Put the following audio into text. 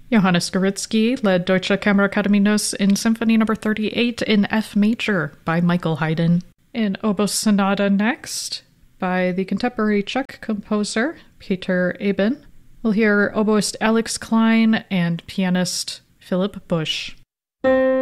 Johannes Gorizki led Deutsche Kammerakademie Nuss in Symphony No. 38 in F major by Michael Haydn. In Oboe Sonata next, by the contemporary Czech composer Peter Eben, we'll hear oboist Alex Klein and pianist Philip Bush.